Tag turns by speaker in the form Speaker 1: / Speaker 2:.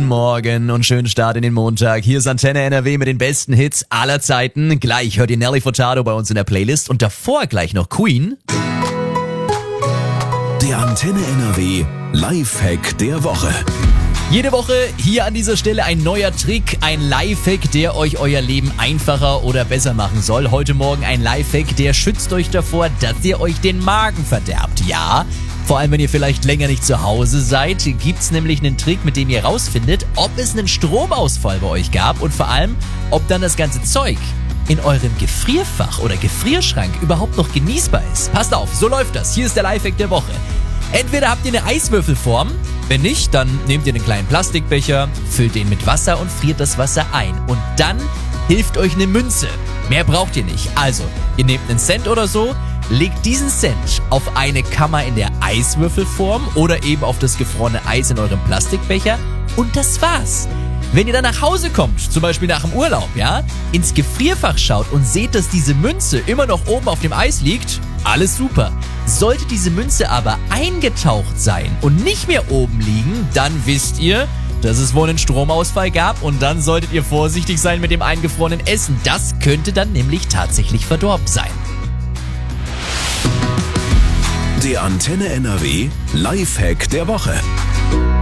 Speaker 1: Morgen und schönen Start in den Montag. Hier ist Antenne NRW mit den besten Hits aller Zeiten. Gleich hört ihr Nelly Furtado bei uns in der Playlist und davor gleich noch Queen.
Speaker 2: Der Antenne NRW Lifehack der Woche.
Speaker 1: Jede Woche hier an dieser Stelle ein neuer Trick, ein Lifehack, der euch euer Leben einfacher oder besser machen soll. Heute Morgen ein Lifehack, der schützt euch davor, dass ihr euch den Magen verderbt. Ja, vor allem wenn ihr vielleicht länger nicht zu Hause seid, gibt's nämlich einen Trick, mit dem ihr rausfindet, ob es einen Stromausfall bei euch gab und vor allem, ob dann das ganze Zeug in eurem Gefrierfach oder Gefrierschrank überhaupt noch genießbar ist. Passt auf, so läuft das. Hier ist der Lifehack der Woche. Entweder habt ihr eine Eiswürfelform, wenn nicht, dann nehmt ihr einen kleinen Plastikbecher, füllt den mit Wasser und friert das Wasser ein. Und dann hilft euch eine Münze. Mehr braucht ihr nicht. Also, ihr nehmt einen Cent oder so, legt diesen Cent auf eine Kammer in der Eiswürfelform oder eben auf das gefrorene Eis in eurem Plastikbecher und das war's. Wenn ihr dann nach Hause kommt, zum Beispiel nach dem Urlaub, ja, ins Gefrierfach schaut und seht, dass diese Münze immer noch oben auf dem Eis liegt, alles super. Sollte diese Münze aber eingetaucht sein und nicht mehr oben liegen, dann wisst ihr, dass es wohl einen Stromausfall gab und dann solltet ihr vorsichtig sein mit dem eingefrorenen Essen. Das könnte dann nämlich tatsächlich verdorben sein.
Speaker 2: Der Antenne NRW Lifehack der Woche.